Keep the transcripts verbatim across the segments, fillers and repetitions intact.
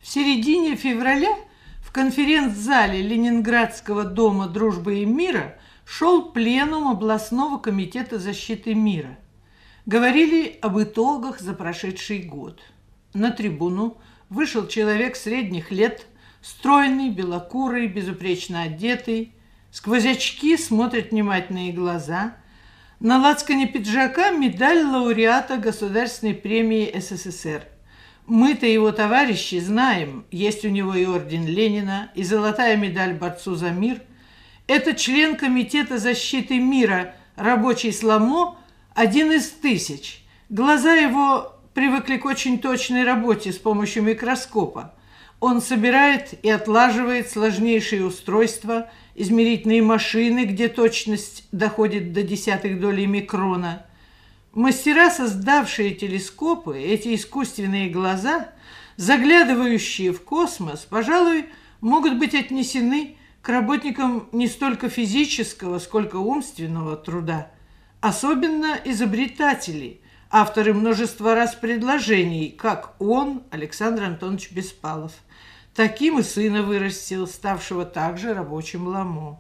В середине февраля в конференц-зале Ленинградского дома дружбы и мира шел пленум областного комитета защиты мира. Говорили об итогах за прошедший год. На трибуну вышел человек средних лет, стройный, белокурый, безупречно одетый. Сквозь очки смотрят внимательные глаза. На лацкане пиджака медаль лауреата Государственной премии СССР. Мы-то его товарищи знаем, есть у него и орден Ленина, и золотая медаль борцу за мир. Это член Комитета защиты мира, рабочий Сломо, один из тысяч. Глаза его привыкли к очень точной работе с помощью микроскопа. Он собирает и отлаживает сложнейшие устройства, измерительные машины, где точность доходит до десятых долей микрона. Мастера, создавшие телескопы, эти искусственные глаза, заглядывающие в космос, пожалуй, могут быть отнесены к работникам не столько физического, сколько умственного труда. Особенно изобретатели, авторы множества раз предложений, как он, Александр Антонович Беспалов. Таким и сына вырастил, ставшего также рабочим Ламо.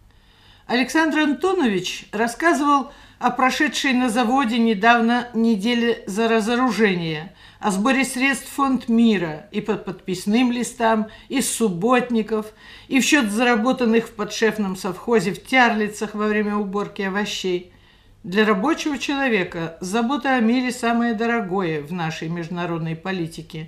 Александр Антонович рассказывал о прошедшей на заводе недавно неделе за разоружение, о сборе средств фонд мира и по подписным листам, из субботников, и в счет заработанных в подшефном совхозе в Тярлицах во время уборки овощей. Для рабочего человека забота о мире самое дорогое в нашей международной политике.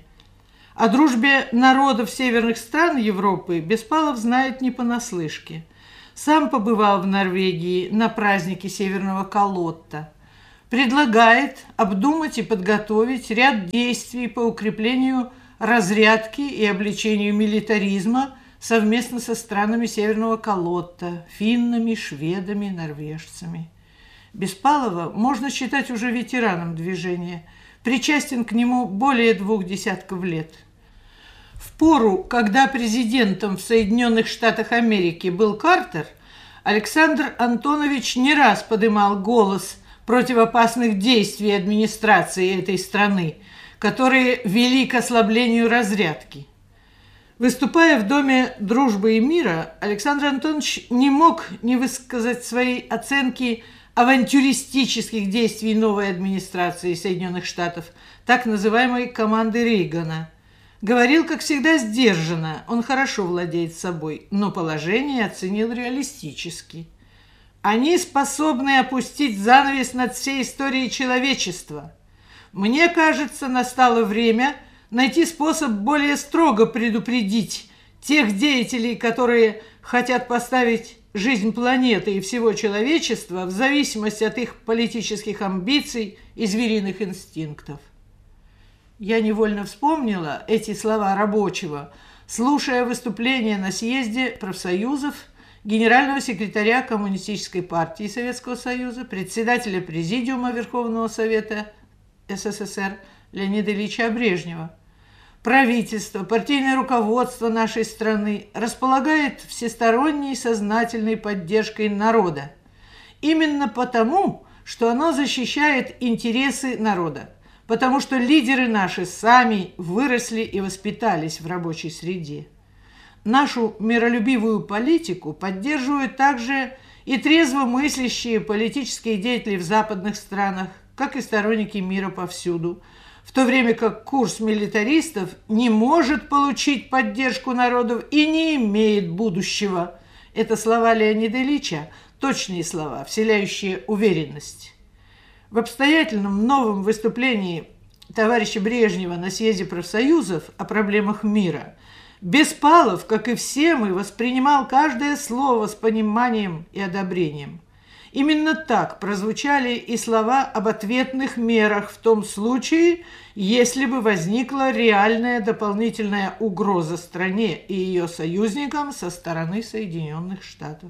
О дружбе народов северных стран Европы Беспалов знает не понаслышке. Сам побывал в Норвегии на празднике Северного Калотта. Предлагает обдумать и подготовить ряд действий по укреплению разрядки и обличению милитаризма совместно со странами Северного Калотта, финнами, шведами, норвежцами. Беспалова можно считать уже ветераном движения, причастен к нему более двух десятков лет. В пору, когда президентом в Соединенных Штатах Америки был Картер, Александр Антонович не раз подымал голос против опасных действий администрации этой страны, которые вели к ослаблению разрядки. Выступая в Доме дружбы и мира, Александр Антонович не мог не высказать свои оценки авантюристических действий новой администрации Соединенных Штатов, так называемой команды Рейгана. Говорил, как всегда, сдержанно, он хорошо владеет собой, но положение оценил реалистически. Они способны опустить занавес над всей историей человечества. Мне кажется, настало время найти способ более строго предупредить тех деятелей, которые хотят поставить жизнь планеты и всего человечества в зависимости от их политических амбиций и звериных инстинктов. Я невольно вспомнила эти слова рабочего, слушая выступление на съезде профсоюзов генерального секретаря Коммунистической партии Советского Союза, председателя Президиума Верховного Совета СССР Леонида Ильича Брежнева. Правительство, партийное руководство нашей страны располагает всесторонней сознательной поддержкой народа. Именно потому, что оно защищает интересы народа, потому что лидеры наши сами выросли и воспитались в рабочей среде. Нашу миролюбивую политику поддерживают также и трезво мыслящие политические деятели в западных странах, как и сторонники мира повсюду, в то время как курс милитаристов не может получить поддержку народов и не имеет будущего. Это слова Леонида Ильича, точные слова, вселяющие уверенность. В обстоятельном новом выступлении товарища Брежнева на съезде профсоюзов о проблемах мира Беспалов, как и все мы, воспринимал каждое слово с пониманием и одобрением. Именно так прозвучали и слова об ответных мерах в том случае, если бы возникла реальная дополнительная угроза стране и ее союзникам со стороны Соединенных Штатов.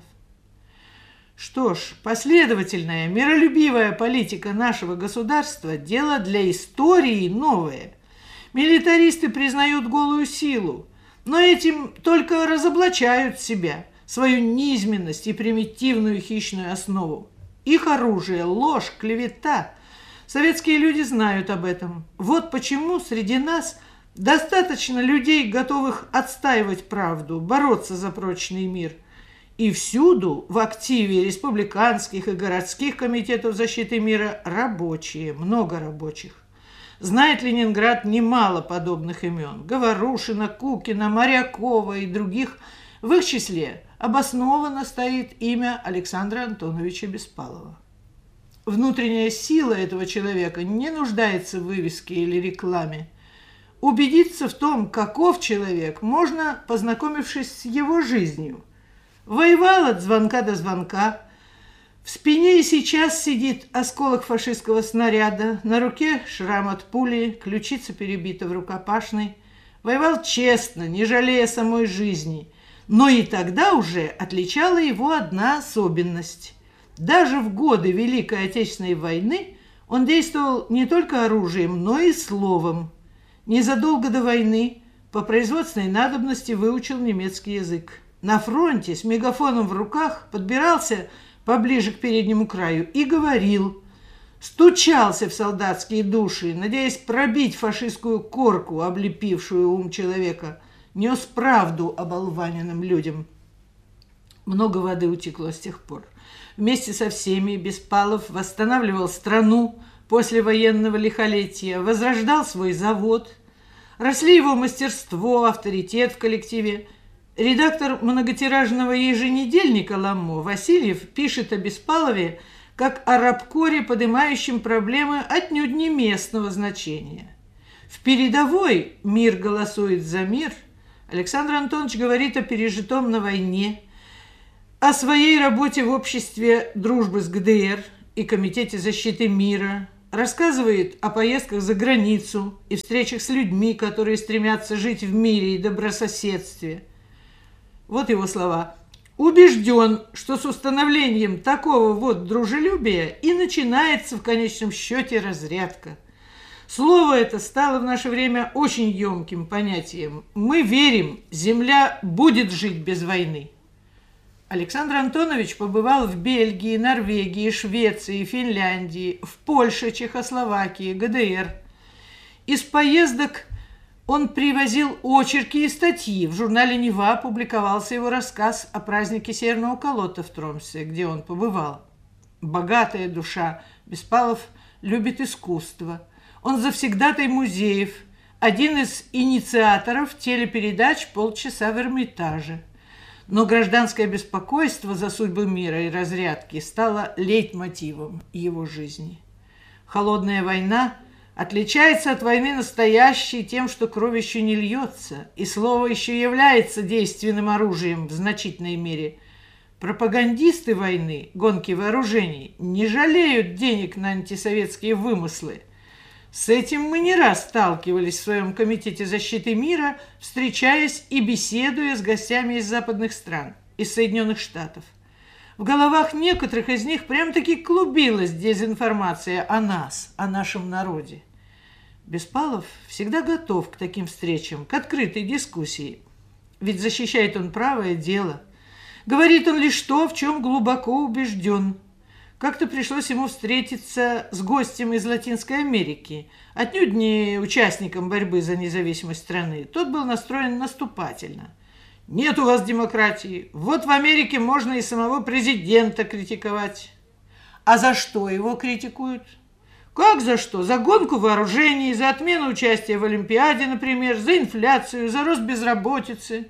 Что ж, последовательная, миролюбивая политика нашего государства – дело для истории новое. Милитаристы признают голую силу, но этим только разоблачают себя, свою низменность и примитивную хищную основу. Их оружие – ложь, клевета. Советские люди знают об этом. Вот почему среди нас Достаточно людей, готовых отстаивать правду, бороться за прочный мир. И всюду в активе республиканских и городских комитетов защиты мира рабочие, много рабочих. Знает Ленинград немало подобных имен: Говорушина, Кукина, Морякова и других. В их числе обоснованно стоит имя Александра Антоновича Беспалова. Внутренняя сила этого человека не нуждается в вывеске или рекламе. Убедиться в том, каков человек, можно, познакомившись с его жизнью. Воевал от звонка до звонка. В спине и сейчас сидит осколок фашистского снаряда, на руке шрам от пули, ключица перебита в рукопашной. Воевал честно, не жалея самой жизни. Но и тогда уже отличала его одна особенность. Даже в годы Великой Отечественной войны он действовал не только оружием, но и словом. Незадолго до войны по производственной надобности выучил немецкий язык. На фронте с мегафоном в руках подбирался поближе к переднему краю и говорил, стучался в солдатские души, надеясь пробить фашистскую корку, облепившую ум человека, нес правду оболваненным людям. Много воды утекло с тех пор. Вместе со всеми Беспалов восстанавливал страну после военного лихолетия, возрождал свой завод. Росли его мастерство, авторитет в коллективе. Редактор многотиражного еженедельника «Ламо» Васильев пишет о Беспалове как о рабкоре, поднимающем проблемы отнюдь не местного значения. В передовой «Мир голосует за мир» Александр Антонович говорит о пережитом на войне, о своей работе в обществе дружбы с ГДР и Комитете защиты мира, рассказывает о поездках за границу и встречах с людьми, которые стремятся жить в мире и добрососедстве. Вот его слова. «Убежден, что с установлением такого вот дружелюбия и начинается в конечном счете разрядка. Слово это стало в наше время очень емким понятием. Мы верим, земля будет жить без войны». Александр Антонович побывал в Бельгии, Норвегии, Швеции, Финляндии, в Польше, Чехословакии, ГДР. Из поездок он привозил очерки и статьи. В журнале «Нева» публиковался его рассказ о празднике Северного Колота в Тромсе, где он побывал. Богатая душа, Беспалов любит искусство. Он завсегдатай музеев, один из инициаторов телепередач «Полчаса в Эрмитаже». Но гражданское беспокойство за судьбы мира и разрядки стало лейтмотивом его жизни. Холодная война отличается от войны настоящей тем, что кровь еще не льется, и слово еще является действенным оружием в значительной мере. Пропагандисты войны, гонки вооружений, не жалеют денег на антисоветские вымыслы. С этим мы не раз сталкивались в своем Комитете защиты мира, встречаясь и беседуя с гостями из западных стран, из Соединенных Штатов. В головах некоторых из них прям-таки клубилась дезинформация о нас, о нашем народе. Беспалов всегда готов к таким встречам, к открытой дискуссии. Ведь защищает он правое дело. Говорит он лишь то, в чем глубоко убежден. Как-то пришлось ему встретиться с гостем из Латинской Америки, отнюдь не участником борьбы за независимость страны. Тот был настроен наступательно. «Нет у вас демократии. Вот в Америке можно и самого президента критиковать». А за что его критикуют? Как за что? За гонку вооружений, за отмену участия в Олимпиаде, например, за инфляцию, за рост безработицы.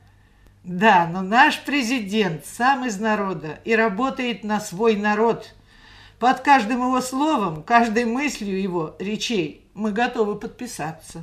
Да, но наш президент сам из народа и работает на свой народ. Под каждым его словом, каждой мыслью его речей мы готовы подписаться.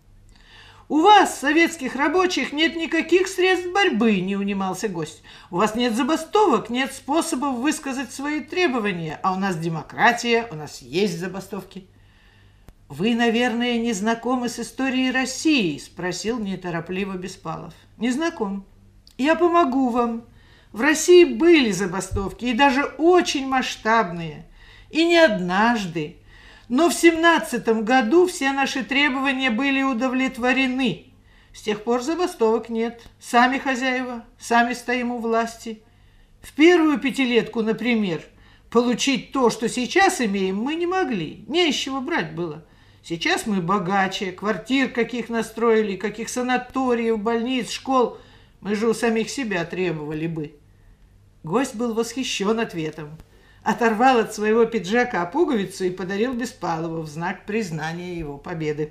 «У вас, советских рабочих, нет никаких средств борьбы», — не унимался гость. «У вас нет забастовок, нет способов высказать свои требования, а у нас демократия, у нас есть забастовки». «Вы, наверное, не знакомы с историей России?» — спросил неторопливо Беспалов. «Не знаком. Я помогу вам. В России были забастовки, и даже очень масштабные, и не однажды. Но в семнадцатом году все наши требования были удовлетворены. С тех пор забастовок нет. Сами хозяева, сами стоим у власти. В первую пятилетку, например, получить то, что сейчас имеем, мы не могли. Не из чего брать было. Сейчас мы богаче, квартир каких настроили, каких санаториев, больниц, школ. Мы же у самих себя требовали бы. Гость был восхищен ответом. Оторвал от своего пиджака пуговицу и подарил Беспалову в знак признания его победы.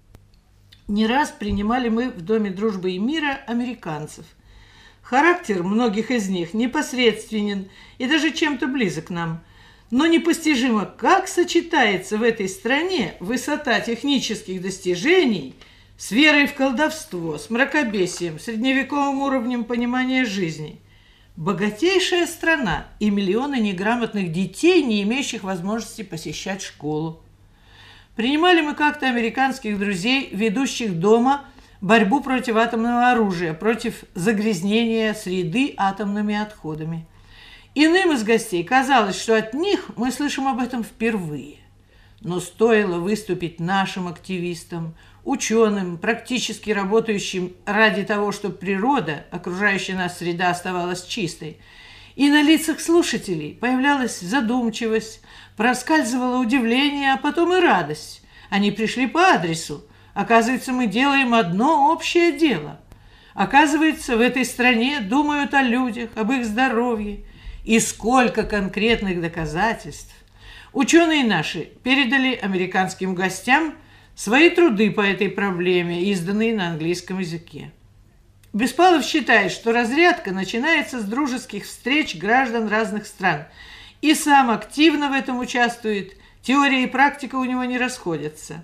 Не раз принимали мы в Доме дружбы и мира американцев. Характер многих из них непосредственен и даже чем-то близок нам. Но непостижимо, как сочетается в этой стране высота технических достижений с верой в колдовство, с мракобесием, средневековым уровнем понимания жизни. Богатейшая страна и миллионы неграмотных детей, не имеющих возможности посещать школу. Принимали мы как-то американских друзей, ведущих дома борьбу против атомного оружия, против загрязнения среды атомными отходами. Иным из гостей казалось, что от них мы слышим об этом впервые. Но стоило выступить нашим активистам, ученым, практически работающим ради того, чтобы природа, окружающая нас среда, оставалась чистой, и на лицах слушателей появлялась задумчивость, проскальзывало удивление, а потом и радость. Они пришли по адресу. Оказывается, мы делаем одно общее дело. Оказывается, в этой стране думают о людях, об их здоровье. И сколько конкретных доказательств. Ученые наши передали американским гостям свои труды по этой проблеме, изданные на английском языке. Беспалов считает, что разрядка начинается с дружеских встреч граждан разных стран. И сам активно в этом участвует. Теория и практика у него не расходятся.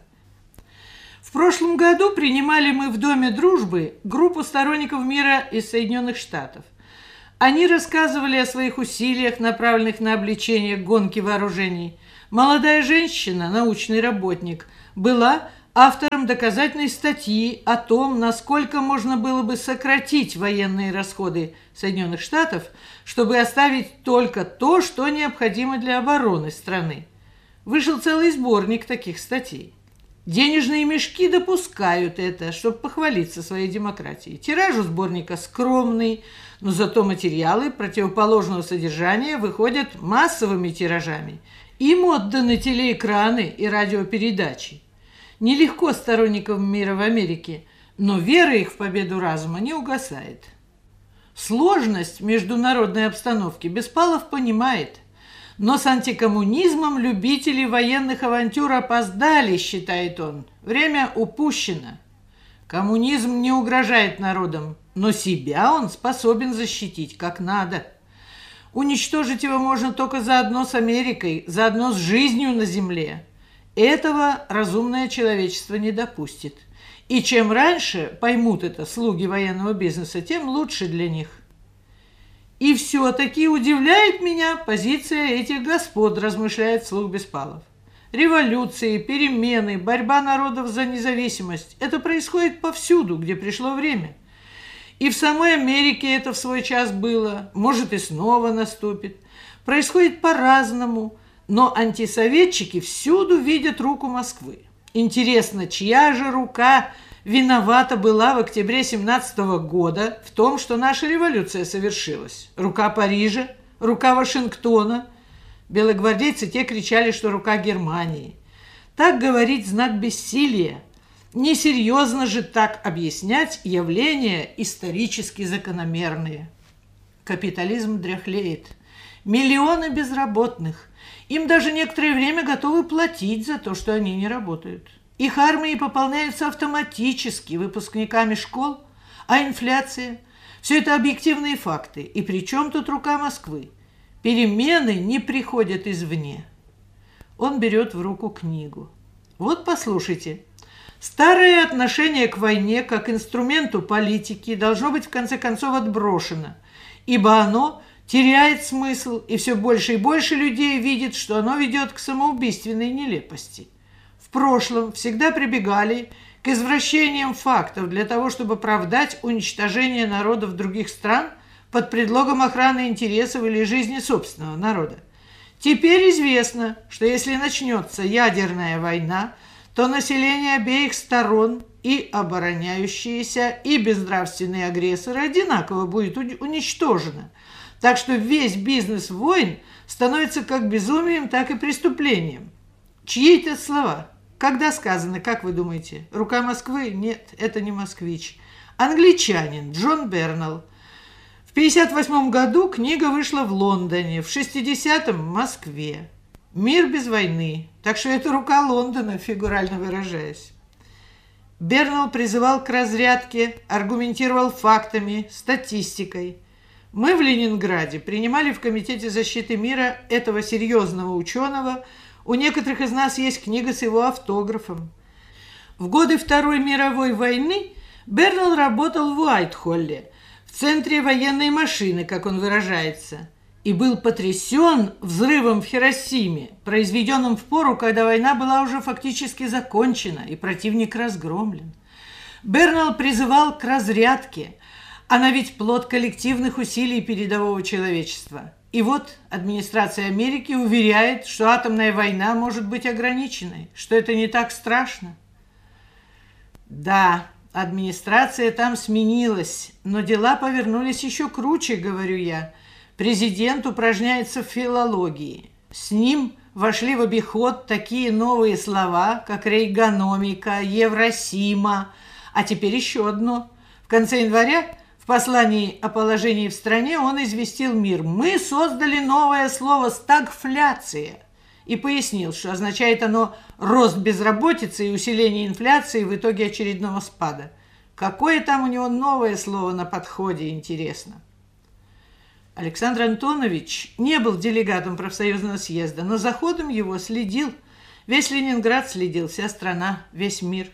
В прошлом году принимали мы в Доме дружбы группу сторонников мира из Соединенных Штатов. Они рассказывали о своих усилиях, направленных на облегчение гонки вооружений. Молодая женщина, научный работник, была автором доказательной статьи о том, насколько можно было бы сократить военные расходы Соединенных Штатов, чтобы оставить только то, что необходимо для обороны страны. Вышел целый сборник таких статей. Денежные мешки допускают это, чтобы похвалиться своей демократией. Тираж у сборника скромный, но зато материалы противоположного содержания выходят массовыми тиражами. Им отданы телеэкраны и радиопередачи. Нелегко сторонникам мира в Америке, но вера их в победу разума не угасает. Сложность международной обстановки Беспалов понимает, но с антикоммунизмом любители военных авантюр опоздали, считает он. Время упущено. Коммунизм не угрожает народам, но себя он способен защитить как надо. Уничтожить его можно только заодно с Америкой, заодно с жизнью на земле. Этого разумное человечество не допустит. И чем раньше поймут это слуги военного бизнеса, тем лучше для них. И все-таки удивляет меня позиция этих господ, размышляет вслух Беспалов. Революции, перемены, борьба народов за независимость – это происходит повсюду, где пришло время. И в самой Америке это в свой час было, может и снова наступит. Происходит по-разному, но антисоветчики всюду видят руку Москвы. Интересно, чья же рука виновата была в октябре семнадцатого года в том, что наша революция совершилась? Рука Парижа? Рука Вашингтона? Белогвардейцы те кричали, что рука Германии. Так говорить знак бессилия. Несерьезно же так объяснять явления исторически закономерные. Капитализм дряхлеет. Миллионы безработных. Им даже некоторое время готовы платить за то, что они не работают. Их армии пополняются автоматически выпускниками школ, а инфляция – все это объективные факты. И при чем тут рука Москвы? Перемены не приходят извне. Он берет в руку книгу. Вот послушайте. Старое отношение к войне как инструменту политики должно быть в конце концов отброшено, ибо оно теряет смысл, и все больше и больше людей видит, что оно ведет к самоубийственной нелепости. В прошлом всегда прибегали к извращениям фактов для того, чтобы оправдать уничтожение народов других стран под предлогом охраны интересов или жизни собственного народа. Теперь известно, что если начнется ядерная война, то население обеих сторон, и обороняющиеся, и безнравственные агрессоры, одинаково будет уничтожено. Так что весь бизнес войн становится как безумием, так и преступлением. Чьи это слова? Когда сказано, как вы думаете? Рука Москвы? Нет, это не москвич. Англичанин Джон Бернелл. В пятьдесят восьмом году книга вышла в Лондоне, в шестидесятом в Москве. «Мир без войны». Так что это рука Лондона, фигурально выражаясь. Бернелл призывал к разрядке, аргументировал фактами, статистикой. Мы в Ленинграде принимали в Комитете защиты мира этого серьезного ученого. У некоторых из нас есть книга с его автографом. В годы Второй мировой войны Бернелл работал в Уайтхолле, в центре военной машины, как он выражается, и был потрясен взрывом в Хиросиме, произведенным в пору, когда война была уже фактически закончена и противник разгромлен. Бернелл призывал к разрядке. Она ведь плод коллективных усилий передового человечества. И вот администрация Америки уверяет, что атомная война может быть ограниченной, что это не так страшно. Да, администрация там сменилась, но дела повернулись еще круче, говорю я. Президент упражняется в филологии. С ним вошли в обиход такие новые слова, как рейгономика, евросима, а теперь еще одно. В конце января в послании о положении в стране он известил мир: «Мы создали новое слово «стагфляция», и пояснил, что означает оно рост безработицы и усиление инфляции в итоге очередного спада. Какое там у него новое слово на подходе, интересно. Александр Антонович не был делегатом профсоюзного съезда, но за ходом его следил. Весь Ленинград следил, вся страна, весь мир.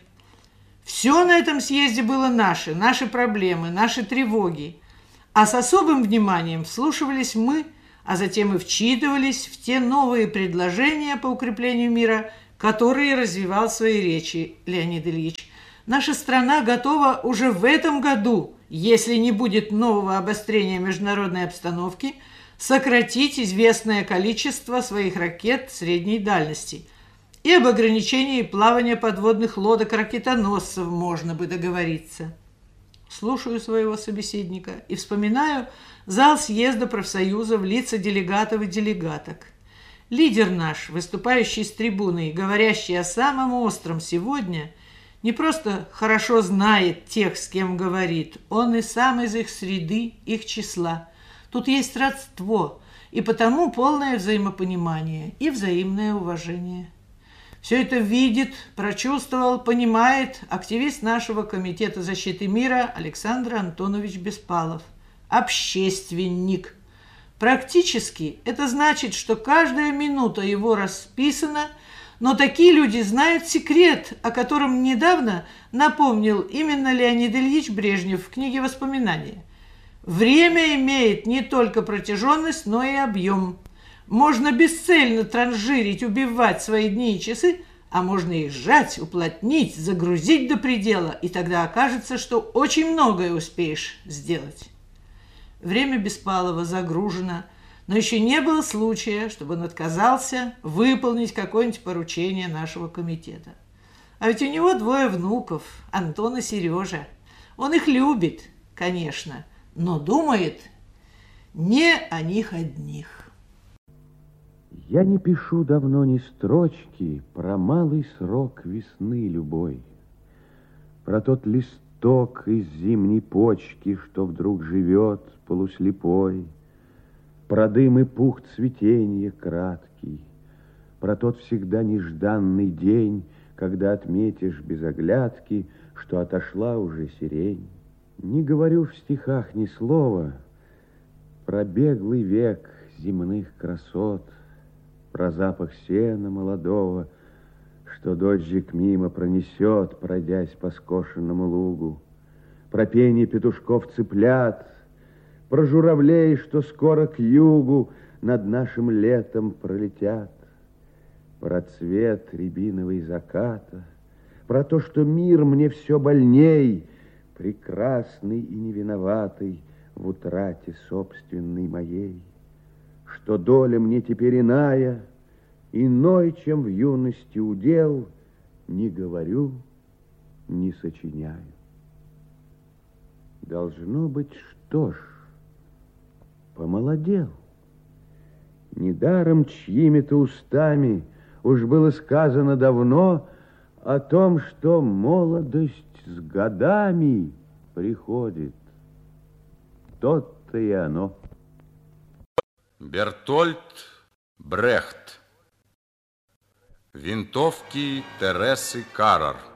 Все на этом съезде было наше, наши проблемы, наши тревоги. А с особым вниманием вслушивались мы, а затем и вчитывались в те новые предложения по укреплению мира, которые развивал в своей речи Леонид Ильич. Наша страна готова уже в этом году, если не будет нового обострения международной обстановки, сократить известное количество своих ракет средней дальности. И об ограничении плавания подводных лодок-ракетоносцев можно бы договориться. Слушаю своего собеседника и вспоминаю зал съезда профсоюзов, лица делегатов и делегаток. Лидер наш, выступающий с трибуны и говорящий о самом остром сегодня, не просто хорошо знает тех, с кем говорит, он и сам из их среды, их числа. Тут есть родство, и потому полное взаимопонимание и взаимное уважение. Все это видит, прочувствовал, понимает активист нашего Комитета защиты мира Александр Антонович Беспалов. Общественник. Практически это значит, что каждая минута его расписана, но такие люди знают секрет, о котором недавно напомнил именно Леонид Ильич Брежнев в книге «Воспоминания». Время имеет не только протяженность, но и объем. Можно бесцельно транжирить, убивать свои дни и часы, а можно их сжать, уплотнить, загрузить до предела, и тогда окажется, что очень многое успеешь сделать. Время Беспалова загружено, но еще не было случая, чтобы он отказался выполнить какое-нибудь поручение нашего комитета. А ведь у него двое внуков, Антон и Сережа. Он их любит, конечно, но думает не о них одних. Я не пишу давно ни строчки про малый срок весны любой, про тот листок из зимней почки, что вдруг живет полуслепой, про дым и пух цветенья краткий, про тот всегда нежданный день, когда отметишь без оглядки, что отошла уже сирень. Не говорю в стихах ни слова про беглый век земных красот, про запах сена молодого, что дождик мимо пронесет, пройдясь по скошенному лугу, про пение петушков-цыплят, про журавлей, что скоро к югу над нашим летом пролетят, про цвет рябиновой заката, про то, что мир мне все больней, прекрасный и невиноватый в утрате собственной моей, что доля мне теперь иная, иной, чем в юности удел, не говорю, не сочиняю. Должно быть, что ж, помолодел. Недаром чьими-то устами уж было сказано давно, о том, что молодость с годами приходит. То-то и оно. Бертольд Брехт. Винтовки Тересы Каррар.